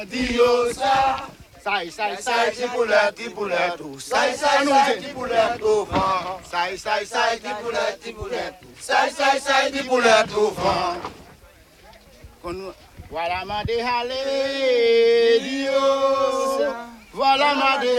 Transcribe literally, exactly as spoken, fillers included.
Dio ça. Sai, sai, sai, ti poulet, ti poulet, tout. Sai, sai, sai, ti poulet, au vent. Sai, sai, sai, ti poulet, ti poulet. Sai, sai, sai, ti poulet, au vent. Voilà ma déhalé, Dio. Voilà ma déhalé.